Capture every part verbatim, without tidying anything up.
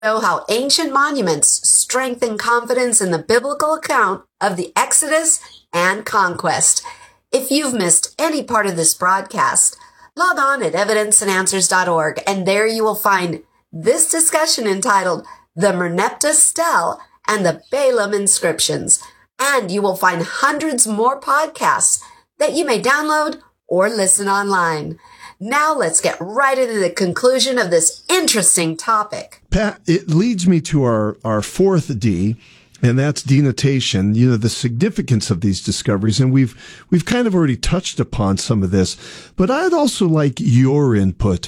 Know how ancient monuments strengthen confidence in the biblical account of the Exodus and conquest. If you've missed any part of this broadcast, log on at evidence and answers dot org, and there you will find this discussion entitled The Merneptah Stele and the Balaam Inscriptions. And you will find hundreds more podcasts that you may download or listen online. Now let's get right into the conclusion of this interesting topic. Pat, it leads me to our, our fourth D, and that's denotation, you know, the significance of these discoveries. And we've, we've kind of already touched upon some of this, but I'd also like your input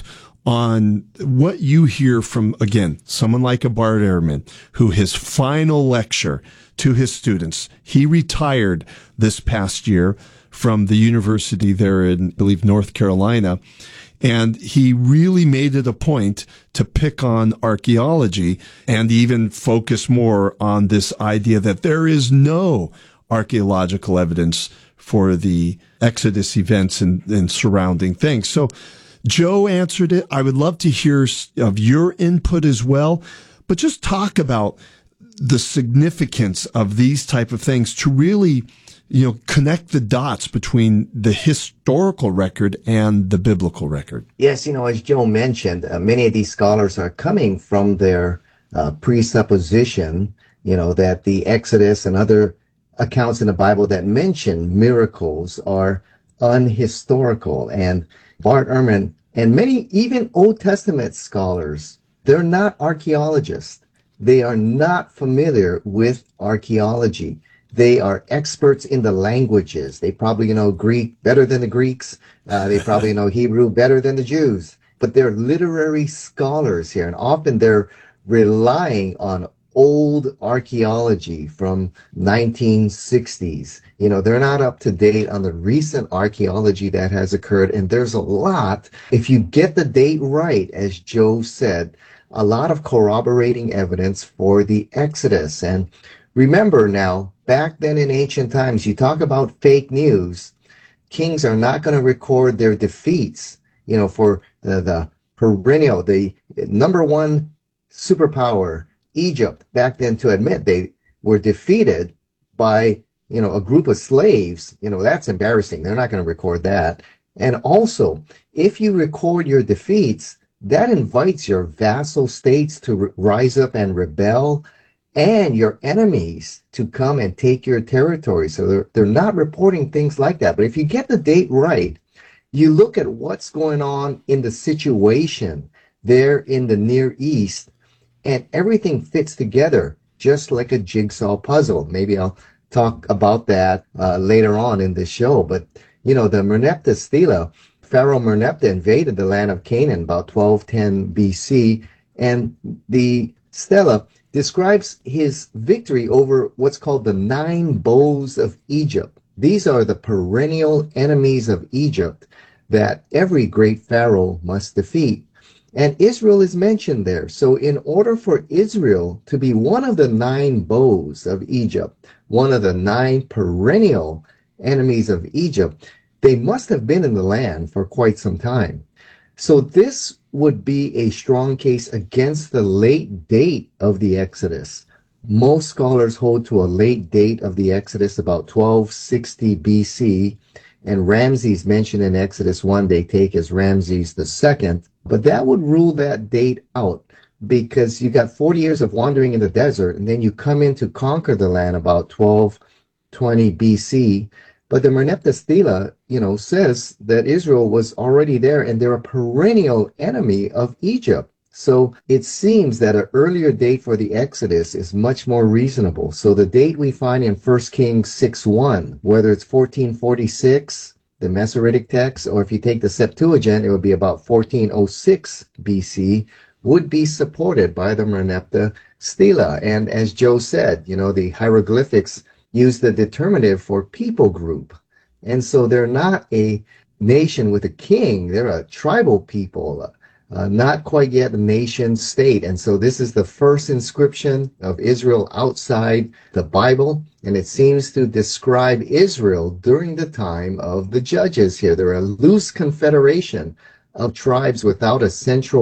on what you hear from, again, someone like a Bart Ehrman, who his final lecture to his students, he retired this past year from the university there in, I believe, North Carolina. And he really made it a point to pick on archaeology and even focus more on this idea that there is no archaeological evidence for the Exodus events and, and surrounding things. So Joe answered it. I would love to hear of your input as well, but just talk about the significance of these type of things to really, you know, connect the dots between the historical record and the biblical record. Yes, you know, as Joe mentioned, uh, many of these scholars are coming from their uh, presupposition, you know, that the Exodus and other accounts in the Bible that mention miracles are unhistorical. And Bart Ehrman and many even Old Testament scholars, they're not archaeologists. They are not familiar with archaeology. They are experts in the languages. They probably know Greek better than the Greeks. Uh, they probably know Hebrew better than the Jews. But they're literary scholars here, and often they're relying on old archaeology from nineteen sixties. You know, they're not up to date on the recent archaeology that has occurred, and there's a lot. If you get the date right, as Joe said, a lot of corroborating evidence for the Exodus. And remember now, back then in ancient times, you talk about fake news. Kings are not going to record their defeats, you know, for the, the perennial, the number one superpower, Egypt, back then, to admit they were defeated by, you know, a group of slaves. You know, that's embarrassing. They're not going to record that. And also, if you record your defeats, that invites your vassal states to r- rise up and rebel, and your enemies to come and take your territory. So they're, they're not reporting things like that. But if you get the date right, you look at what's going on in the situation there in the Near East, and everything fits together just like a jigsaw puzzle. Maybe I'll talk about that uh, later on in the show. But, you know, the Merneptah Stele, Pharaoh Merneptah invaded the land of Canaan about twelve ten B C, and the stele describes his victory over what's called the nine bows of Egypt. These are the perennial enemies of Egypt that every great pharaoh must defeat. And Israel is mentioned there. So in order for Israel to be one of the nine bows of Egypt, one of the nine perennial enemies of Egypt, they must have been in the land for quite some time. So this would be a strong case against the late date of the Exodus. Most scholars hold to a late date of the Exodus, about twelve sixty B C, and Ramses mentioned in Exodus one they take as Ramses the second, but that would rule that date out because you got forty years of wandering in the desert, and then you come in to conquer the land about twelve twenty B C. But the Merneptah Stele, you know, says that Israel was already there and they're a perennial enemy of Egypt. So it seems that an earlier date for the Exodus is much more reasonable. So the date we find in First Kings six one, whether it's fourteen forty-six, the Masoretic text, or if you take the Septuagint, it would be about fourteen oh six B C, would be supported by the Merneptah Stele. And as Joe said, you know, the hieroglyphics use the determinative for people group. And so they're not a nation with a king. They're a tribal people, uh, not quite yet a nation state. And so this is the first inscription of Israel outside the Bible. And it seems to describe Israel during the time of the judges here. They're a loose confederation of tribes without a central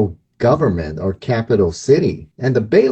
government or capital city. And the Bay